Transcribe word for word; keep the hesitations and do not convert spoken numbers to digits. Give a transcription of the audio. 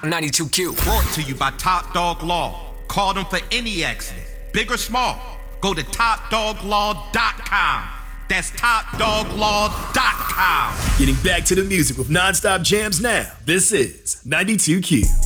ninety-two Q. Brought to you by Top Dog Law. Call them for any accident, big or small. Go to top dog law dot com. That's top dog law dot com. Getting back to the music with non-stop jams now. This is ninety-two Q.